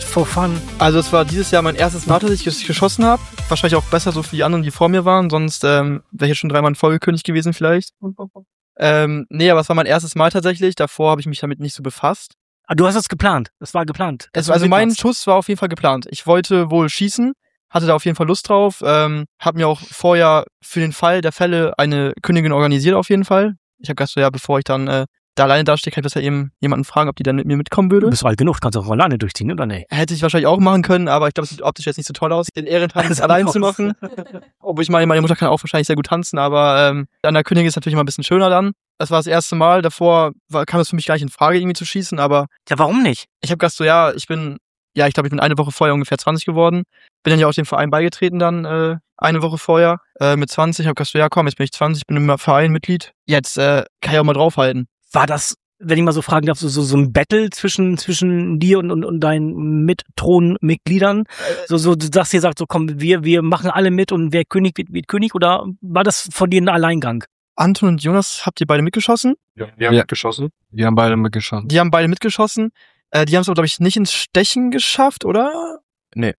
for fun? Also es war dieses Jahr mein erstes Mal, dass ich geschossen habe. Wahrscheinlich auch besser so für die anderen, die vor mir waren. Sonst wäre ich jetzt schon 3-mal in Folge König gewesen vielleicht. Nee, aber es war mein erstes Mal tatsächlich. Davor habe ich mich damit nicht so befasst. Ah, du hast es geplant. Das war geplant. Also mein Schuss war auf jeden Fall geplant. Ich wollte wohl schießen, hatte da auf jeden Fall Lust drauf. Hab mir auch vorher für den Fall der Fälle eine Königin organisiert auf jeden Fall. Ich habe gedacht, so, ja, bevor ich dann da alleine dastehe, kann ich besser eben jemanden fragen, ob die dann mit mir mitkommen würde. Du bist alt genug, kannst du auch alleine durchziehen, oder nee? Hätte ich wahrscheinlich auch machen können, aber ich glaube, es sieht optisch jetzt nicht so toll aus, den Ehrentanz allein zu machen. Obwohl ich meine Mutter kann auch wahrscheinlich sehr gut tanzen, aber an der Königin ist natürlich immer ein bisschen schöner dann. Das war das erste Mal, davor kam es für mich gar nicht in Frage, irgendwie zu schießen, aber... Ja, warum nicht? Ich habe gedacht so, ich glaube, ich bin eine Woche vorher ungefähr 20 geworden. Bin dann ja auch dem Verein beigetreten dann, eine Woche vorher, mit 20. Ich habe gedacht so, komm, jetzt bin ich 20, bin im Verein Mitglied. Jetzt kann ich auch mal draufhalten. War das, wenn ich mal so fragen darf, so ein Battle zwischen dir und deinen Mitthronmitgliedern? So, dass ihr sagt, so komm, wir machen alle mit und wer König wird König? Oder war das von dir ein Alleingang? Anton und Jonas, habt ihr beide mitgeschossen? Ja, die haben mitgeschossen. Die haben beide mitgeschossen. Die haben beide mitgeschossen. Die haben es aber, glaube ich, nicht ins Stechen geschafft, oder? Nee.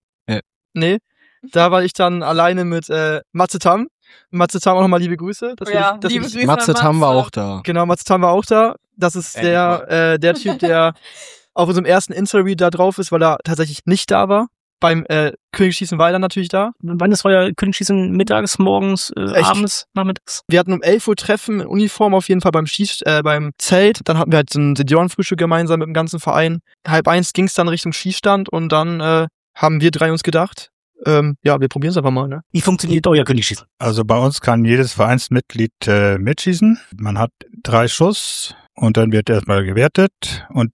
Da war ich dann alleine mit Matze Tam. Matze Tam auch nochmal liebe Grüße. Liebe Grüße. Matze Tam war auch da. Genau, Matze Tam war auch da. Das ist der Typ, der auf unserem ersten Insta-Read da drauf ist, weil er tatsächlich nicht da war. Beim Königsschießen war er dann natürlich da. Wann ist euer Königsschießen? Mittags, morgens, abends, nachmittags? Wir hatten um 11 Uhr Treffen in Uniform auf jeden Fall beim Zelt. Dann hatten wir halt so ein Seniorenfrühstück gemeinsam mit dem ganzen Verein. 12:30 ging es dann Richtung Schießstand und dann haben wir 3 uns gedacht, wir probieren es einfach mal, ne? Wie funktioniert euer Königsschießen? Also bei uns kann jedes Vereinsmitglied mitschießen. Man hat 3 Schuss und dann wird erstmal gewertet und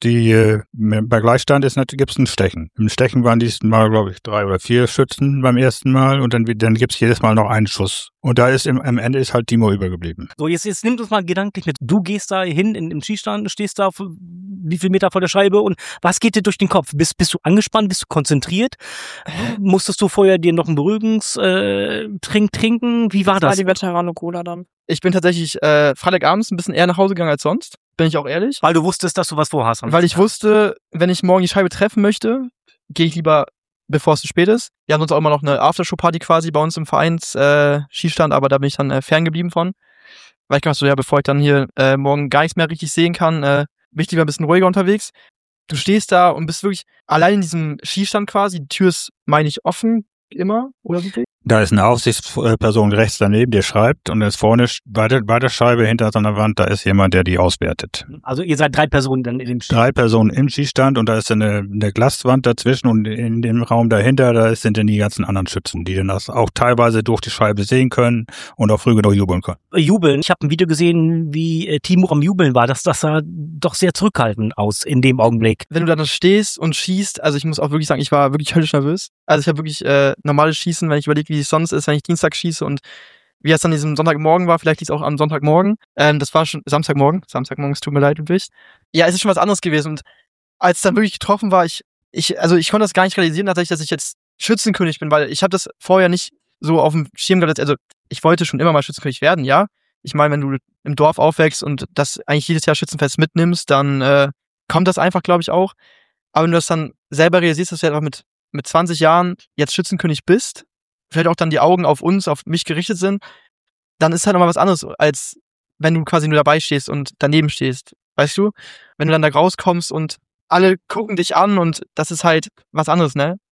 bei Gleichstand gibt's ein Stechen. Im Stechen waren diesmal, glaube ich, 3 oder 4 Schützen beim ersten Mal und dann gibt's jedes Mal noch einen Schuss. Und da ist am Ende ist halt Timo übergeblieben. So, jetzt nimmt uns mal gedanklich mit. Du gehst da hin im Schießstand, stehst da wie viel Meter vor der Scheibe und was geht dir durch den Kopf? Bist du angespannt? Bist du konzentriert? Musstest du vorher dir noch einen Beruhigungstrink trinken? Wie war das? War die Veterano-Cola dann. Ich bin tatsächlich Freitagabends ein bisschen eher nach Hause gegangen als sonst. Bin ich auch ehrlich. Weil du wusstest, dass du was vorhast. Weil ich wusste, wenn ich morgen die Scheibe treffen möchte, gehe ich lieber, bevor es zu spät ist. Wir haben sonst auch immer noch eine Aftershow-Party quasi bei uns im Vereins-Schießstand, aber da bin ich dann ferngeblieben von. Weil ich dachte so, bevor ich dann hier morgen gar nichts mehr richtig sehen kann, bin ich lieber ein bisschen ruhiger unterwegs. Du stehst da und bist wirklich allein in diesem Schießstand quasi. Die Tür ist, meine ich, offen immer, oder so? Da ist eine Aufsichtsperson rechts daneben, der schreibt und da ist vorne bei der Scheibe hinter so einer Wand, da ist jemand, der die auswertet. Also ihr seid 3 Personen dann in dem Schießstand? 3 Personen im Schießstand und da ist eine Glaswand dazwischen und in dem Raum dahinter, sind dann die ganzen anderen Schützen, die dann das auch teilweise durch die Scheibe sehen können und auch früh genug jubeln können. Jubeln. Ich habe ein Video gesehen, wie Timo am Jubeln war. Das sah doch sehr zurückhaltend aus in dem Augenblick. Wenn du da stehst und schießt, also ich muss auch wirklich sagen, ich war wirklich höllisch nervös. Also ich habe wirklich normales Schießen, wenn ich überlege, wie es sonst ist, wenn ich Dienstag schieße und wie es dann diesem Sonntagmorgen war, vielleicht liegt es auch am Sonntagmorgen. Das war schon Samstagmorgen, es tut mir leid, wirklich. Ja, es ist schon was anderes gewesen und als es dann wirklich getroffen war, ich konnte das gar nicht realisieren, tatsächlich, dass ich jetzt Schützenkönig bin, weil ich habe das vorher nicht so auf dem Schirm gehabt, also ich wollte schon immer mal Schützenkönig werden, ja. Ich meine, wenn du im Dorf aufwächst und das eigentlich jedes Jahr Schützenfest mitnimmst, dann kommt das einfach, glaube ich, auch. Aber wenn du das dann selber realisierst, dass du einfach mit 20 Jahren jetzt Schützenkönig bist, vielleicht auch dann die Augen auf uns, auf mich gerichtet sind, dann ist halt nochmal was anderes, als wenn du quasi nur dabei stehst und daneben stehst. Weißt du? Wenn du dann da rauskommst und alle gucken dich an und das ist halt was anderes, ne?